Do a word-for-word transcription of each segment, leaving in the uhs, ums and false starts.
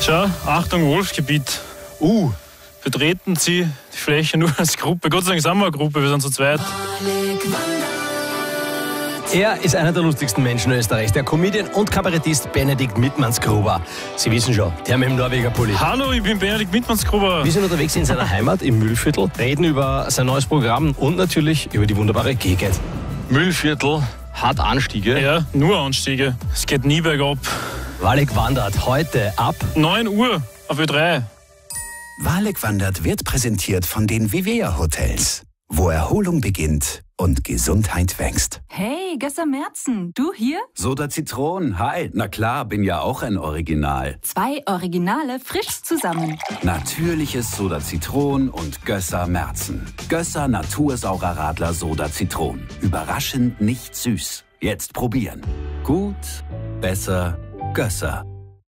Schau, Achtung, Wolfsgebiet. Uh, betreten Sie die Fläche nur als Gruppe. Gott sei Dank sind wir eine Gruppe, wir sind zu zweit. Er ist einer der lustigsten Menschen Österreichs, der Comedian und Kabarettist Benedikt Mittmannsgruber. Sie wissen schon, der mit dem Norweger Pulli. Hallo, ich bin Benedikt Mittmannsgruber. Wir sind unterwegs in seiner Heimat im Mühlviertel, reden über sein neues Programm und natürlich über die wunderbare Gegend. Mühlviertel hat Anstiege. Ja, nur Anstiege. Es geht nie bergab. Walek wandert heute ab neun Uhr auf Ö drei. Walek wandert wird präsentiert von den Vivea Hotels, wo Erholung beginnt und Gesundheit wächst. Hey, Gösser Merzen, du hier? Soda Zitron, hi. Na klar, bin ja auch ein Original. Zwei Originale frisch zusammen. Natürliches Soda Zitron und Gösser Merzen. Gösser Natursaurer Radler Soda Zitron. Überraschend nicht süß. Jetzt probieren. Gut, besser, Gösser.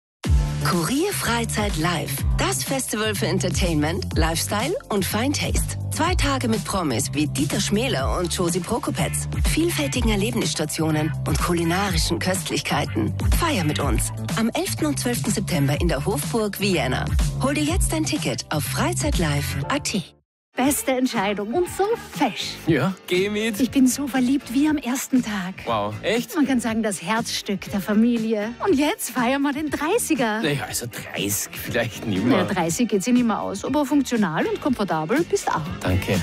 Kurier Freizeit Live. Das Festival für Entertainment, Lifestyle und Fine Taste. Zwei Tage mit Promis wie Dieter Schmäler und Josie Prokopetz. Vielfältigen Erlebnisstationen und kulinarischen Köstlichkeiten. Feier mit uns. Am elften und zwölften September in der Hofburg Vienna. Hol dir jetzt dein Ticket auf freizeitlive punkt a t. Beste Entscheidung und so fesch. Ja, geh mit. Ich bin so verliebt wie am ersten Tag. Wow, echt? Man kann sagen, das Herzstück der Familie. Und jetzt feiern wir den dreißiger. Naja, also dreißig vielleicht nicht Na, mehr. dreißig geht sich nicht mehr aus, aber funktional und komfortabel bist auch. Danke.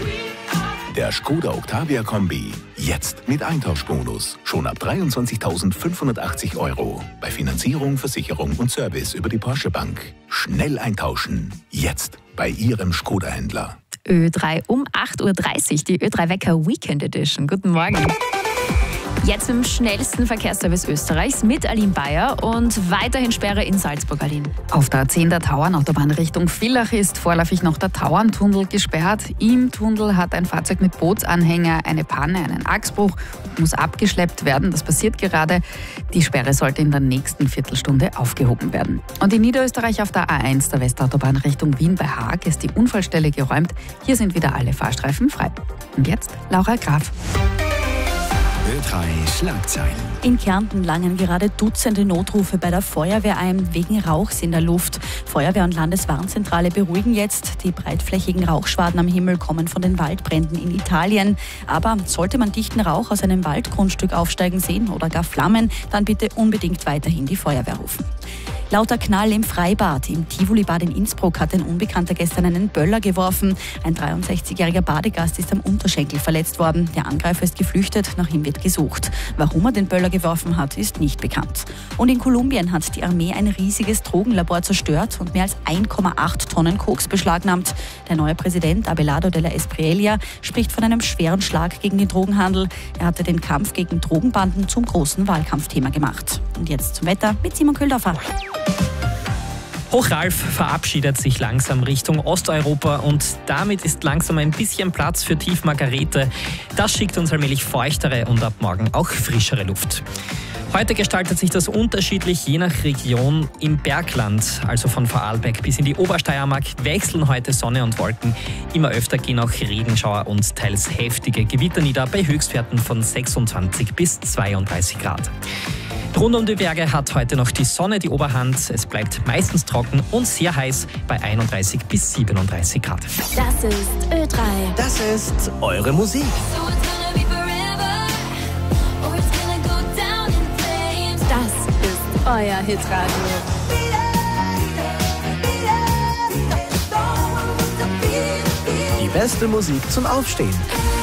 Der Skoda Octavia Kombi. Jetzt mit Eintauschbonus. Schon ab dreiundzwanzigtausendfünfhundertachtzig Euro. Bei Finanzierung, Versicherung und Service über die Porsche Bank. Schnell eintauschen. Jetzt bei Ihrem Skoda-Händler. Ö drei um acht Uhr dreißig, die Ö drei Wecker Weekend Edition. Guten Morgen. Jetzt mit dem schnellsten Verkehrsservice Österreichs mit Aline Bayer und weiterhin Sperre in Salzburg, Aline. Auf der A zehn der Tauernautobahn Richtung Villach ist vorläufig noch der Tauerntunnel gesperrt. Im Tunnel hat ein Fahrzeug mit Bootsanhänger eine Panne, einen Achsbruch und muss abgeschleppt werden. Das passiert gerade. Die Sperre sollte in der nächsten Viertelstunde aufgehoben werden. Und in Niederösterreich auf der A eins der Westautobahn Richtung Wien bei Haag ist die Unfallstelle geräumt. Hier sind wieder alle Fahrstreifen frei. Und jetzt Laura Graf. Ö drei Schlagzeilen. In Kärnten langen gerade Dutzende Notrufe bei der Feuerwehr ein, wegen Rauchs in der Luft. Feuerwehr und Landeswarnzentrale beruhigen jetzt. Die breitflächigen Rauchschwaden am Himmel kommen von den Waldbränden in Italien. Aber sollte man dichten Rauch aus einem Waldgrundstück aufsteigen sehen oder gar Flammen, dann bitte unbedingt weiterhin die Feuerwehr rufen. Lauter Knall im Freibad. Im Tivoli-Bad in Innsbruck hat ein Unbekannter gestern einen Böller geworfen. Ein dreiundsechzigjähriger Badegast ist am Unterschenkel verletzt worden. Der Angreifer ist geflüchtet, nach ihm wird gesucht. Warum er den Böller geworfen hat, ist nicht bekannt. Und in Kolumbien hat die Armee ein riesiges Drogenlabor zerstört und mehr als eins Komma acht Tonnen Koks beschlagnahmt. Der neue Präsident Abelardo de la Espriella spricht von einem schweren Schlag gegen den Drogenhandel. Er hatte den Kampf gegen Drogenbanden zum großen Wahlkampfthema gemacht. Und jetzt zum Wetter mit Simon Köhldorfer. Hochralf verabschiedet sich langsam Richtung Osteuropa und damit ist langsam ein bisschen Platz für Tief Margarete. Das schickt uns allmählich feuchtere und ab morgen auch frischere Luft. Heute gestaltet sich das unterschiedlich je nach Region. Im Bergland, also von Vorarlberg bis in die Obersteiermark, wechseln heute Sonne und Wolken. Immer öfter gehen auch Regenschauer und teils heftige Gewitter nieder bei Höchstwerten von sechsundzwanzig bis zweiunddreißig Grad. Rund um die Berge hat heute noch die Sonne die Oberhand. Es bleibt meistens trocken und sehr heiß bei einunddreißig bis siebenunddreißig Grad. Das ist Ö drei. Das ist eure Musik. Das ist euer Hitradio. Die beste Musik zum Aufstehen.